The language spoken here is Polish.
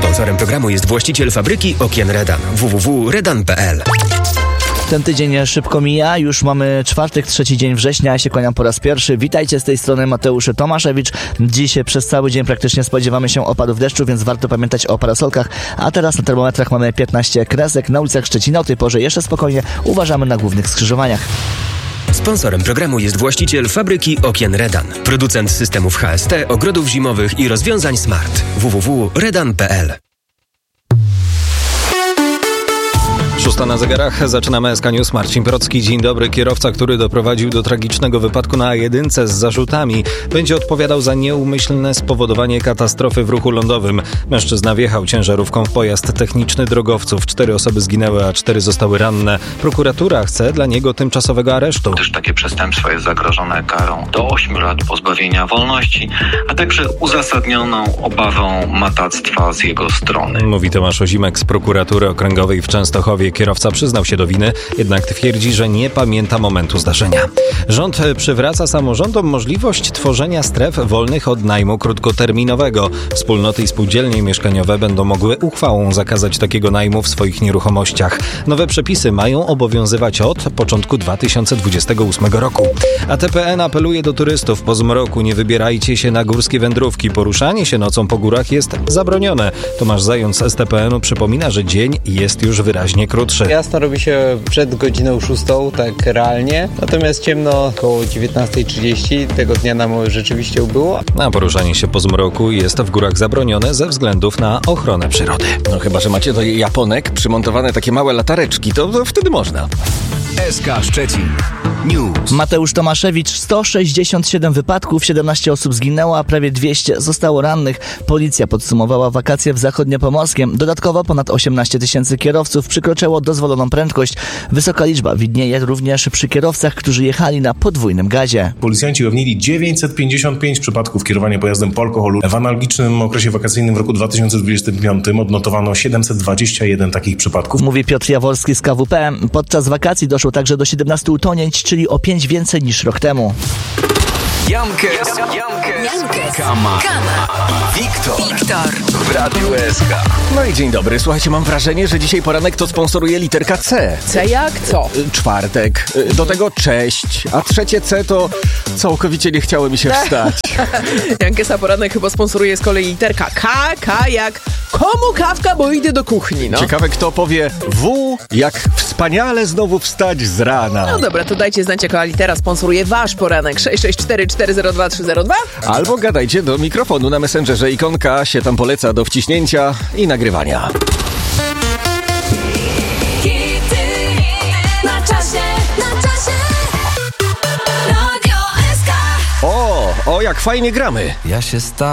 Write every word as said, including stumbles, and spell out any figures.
Sponsorem programu jest właściciel fabryki okien Redan. w w w kropka redan kropka p l. Ten tydzień szybko mija, już mamy czwartek, trzeci dzień września, ja się kłaniam po raz pierwszy. Witajcie, z tej strony Mateusz Tomaszewicz. Dziś przez cały dzień praktycznie spodziewamy się opadów deszczu, więc warto pamiętać o parasolkach. A teraz na termometrach mamy piętnaście kresek, na ulicach Szczecina o tej porze jeszcze spokojnie, uważamy na głównych skrzyżowaniach. Sponsorem programu jest właściciel fabryki okien Redan. Producent systemów H S T, ogrodów zimowych i rozwiązań smart. w w w kropka redan kropka p l. Szósta na zegarach, zaczynamy S K News. Marcin Procki, dzień dobry. Kierowca, który doprowadził do tragicznego wypadku na A jeden z zarzutami, będzie odpowiadał za nieumyślne spowodowanie katastrofy w ruchu lądowym. Mężczyzna wjechał ciężarówką w pojazd techniczny drogowców. Cztery osoby zginęły, a cztery zostały ranne. Prokuratura chce dla niego tymczasowego aresztu. Gdyż takie przestępstwo jest zagrożone karą do ośmiu lat pozbawienia wolności, a także uzasadnioną obawą matactwa z jego strony. Mówi Tomasz Ozimek z prokuratury okręgowej w Częstochowie. Kierowca przyznał się do winy, jednak twierdzi, że nie pamięta momentu zdarzenia. Rząd przywraca samorządom możliwość tworzenia stref wolnych od najmu krótkoterminowego. Wspólnoty i spółdzielnie mieszkaniowe będą mogły uchwałą zakazać takiego najmu w swoich nieruchomościach. Nowe przepisy mają obowiązywać od początku dwa tysiące dwudziestego ósmego roku. A T P N apeluje do turystów: po zmroku nie wybierajcie się na górskie wędrówki. Poruszanie się nocą po górach jest zabronione. Tomasz Zając z T P N-u przypomina, że dzień jest już wyraźnie krótszy. Jasno robi się przed godziną szóstą, tak realnie, natomiast ciemno około dziewiętnasta trzydzieści tego dnia nam rzeczywiście ubyło. A poruszanie się po zmroku jest w górach zabronione ze względów na ochronę przyrody. No chyba, że macie do Japonek przymontowane takie małe latareczki, to, to wtedy można. S K Szczecin News. Mateusz Tomaszewicz, sto sześćdziesiąt siedem wypadków, siedemnaście osób zginęło, a prawie dwieście zostało rannych. Policja podsumowała wakacje w Zachodniopomorskiem. Dodatkowo ponad osiemnaście tysięcy kierowców przekroczyło dozwoloną prędkość. Wysoka liczba widnieje również przy kierowcach, którzy jechali na podwójnym gazie. Policjanci ujawnili dziewięćset pięćdziesiąt pięć przypadków kierowania pojazdem po alkoholu. W analogicznym okresie wakacyjnym w roku dwa tysiące dwudziestym piątym odnotowano siedemset dwadzieścia jeden takich przypadków. Mówi Piotr Jaworski z K W P. Podczas wakacji doszło także do siedemnastu utonięć, czyli o pięć więcej niż rok temu. Jankes, Jankes, Kama, Kama i Wiktor, Wiktor w Radiu S K. No i dzień dobry. Słuchajcie, mam wrażenie, że dzisiaj poranek to sponsoruje literka C. C jak co? Y, Czwartek, y, do tego cześć, a trzecie C to całkowicie nie chciało mi się wstać. Jankesa poranek chyba sponsoruje z kolei literka K, K jak komu kawka, bo idę do kuchni, no. Ciekawe, kto powie W jak wspaniale znowu wstać z rana. No dobra, to dajcie znać, jaka litera sponsoruje wasz poranek. sześć sześć cztery cztery zero dwa trzy zero dwa. Albo gadajcie do mikrofonu na Messengerze, ikonka się tam poleca do wciśnięcia i nagrywania. Hity na czasie, na czasie. Radio S K. O, o jak fajnie gramy. Ja się sta